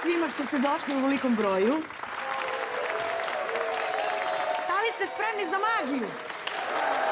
svima što ste došli u velikom broju. Da li ste spremni za magiju?